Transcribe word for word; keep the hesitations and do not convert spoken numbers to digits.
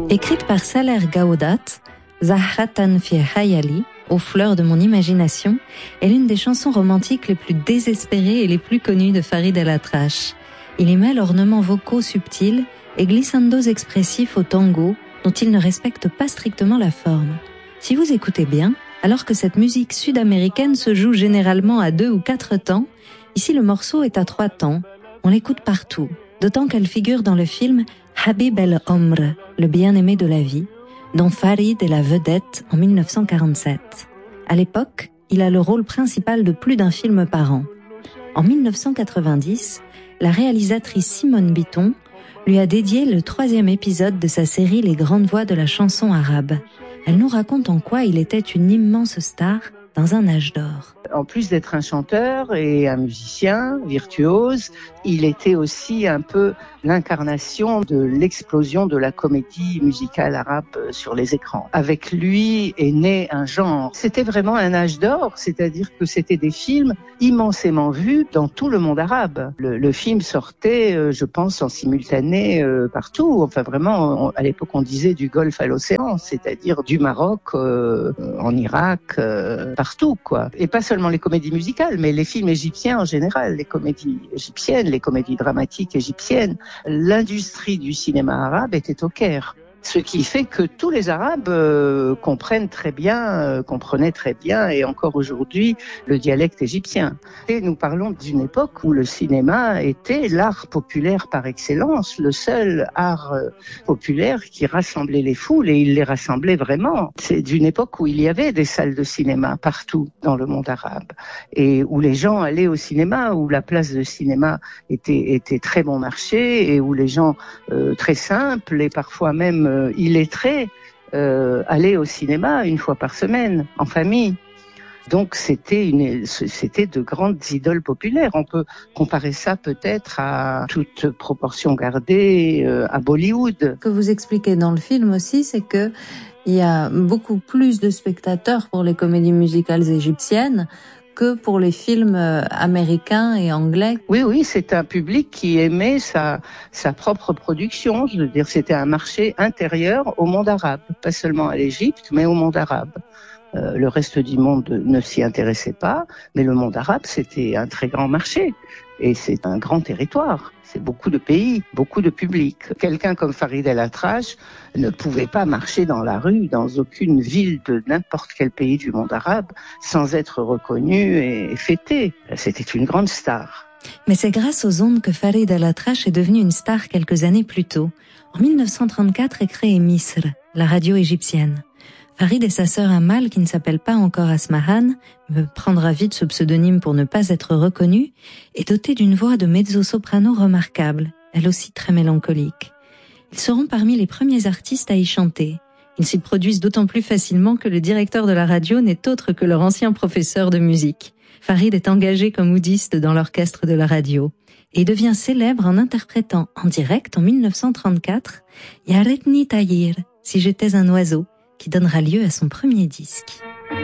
Écrite par Saler Gaudat, Zahratan fi Hayali, aux fleurs de mon imagination, est l'une des chansons romantiques les plus désespérées et les plus connues de Farid El-Atrache. Il y mêle ornements vocaux subtils et glissandos expressifs au tango, dont il ne respecte pas strictement la forme. Si vous écoutez bien, alors que cette musique sud-américaine se joue généralement à deux ou quatre temps, ici le morceau est à trois temps. On l'écoute partout, d'autant qu'elle figure dans le film Habib el-Omr, le bien-aimé de la vie, dont Farid est la vedette en dix-neuf cent quarante-sept. À l'époque, il a le rôle principal de plus d'un film par an. En dix-neuf cent quatre-vingt-dix, la réalisatrice Simone Bitton lui a dédié le troisième épisode de sa série Les grandes voix de la chanson arabe. Elle nous raconte en quoi il était une immense star dans un âge d'or. En plus d'être un chanteur et un musicien virtuose, il était aussi un peu l'incarnation de l'explosion de la comédie musicale arabe sur les écrans. Avec lui est né un genre. C'était vraiment un âge d'or, c'est-à-dire que c'était des films immensément vus dans tout le monde arabe. Le, le film sortait, euh, je pense, en simultané euh, partout. Enfin, vraiment, on, à l'époque, on disait du Golfe à l'océan, c'est-à-dire du Maroc, euh, en Irak, euh, partout, quoi. Et pas seulement les comédies musicales, mais les films égyptiens en général, les comédies égyptiennes, les comédies dramatiques égyptiennes. L'industrie du cinéma arabe était au Caire. Ce qui fait que tous les Arabes euh, comprennent très bien, euh, comprenaient très bien, et encore aujourd'hui, le dialecte égyptien. Et nous parlons d'une époque où le cinéma était l'art populaire par excellence, le seul art euh, populaire qui rassemblait les foules, et il les rassemblait vraiment. C'est d'une époque où il y avait des salles de cinéma partout dans le monde arabe, et où les gens allaient au cinéma, où la place de cinéma était, était très bon marché, et où les gens euh, très simples, et parfois même Euh, illettrés euh, allaient au cinéma une fois par semaine, en famille. Donc c'était, une, c'était de grandes idoles populaires. On peut comparer ça peut-être à toute proportion gardée euh, à Bollywood. Ce que vous expliquez dans le film aussi, c'est que il y a beaucoup plus de spectateurs pour les comédies musicales égyptiennes que pour les films américains et anglais. Oui, oui, c'est un public qui aimait sa, sa propre production. Je veux dire, c'était un marché intérieur au monde arabe, pas seulement à l'Égypte, mais au monde arabe. Euh, le reste du monde ne s'y intéressait pas, mais le monde arabe, c'était un très grand marché. Et c'est un grand territoire. C'est beaucoup de pays, beaucoup de publics. Quelqu'un comme Farid El-Atrache ne pouvait pas marcher dans la rue, dans aucune ville de n'importe quel pays du monde arabe, sans être reconnu et fêté. C'était une grande star. Mais c'est grâce aux ondes que Farid El-Atrache est devenu une star quelques années plus tôt. En dix-neuf cent trente-quatre est créée Misr, la radio égyptienne. Farid et sa sœur Amal, qui ne s'appelle pas encore Asmahan, mais prendra vite ce pseudonyme pour ne pas être reconnue, est dotée d'une voix de mezzo-soprano remarquable, elle aussi très mélancolique. Ils seront parmi les premiers artistes à y chanter. Ils s'y produisent d'autant plus facilement que le directeur de la radio n'est autre que leur ancien professeur de musique. Farid est engagé comme oudiste dans l'orchestre de la radio et devient célèbre en interprétant en direct en dix-neuf cent trente-quatre « Ya Laitni Tayir » si j'étais un oiseau, qui donnera lieu à son premier disque.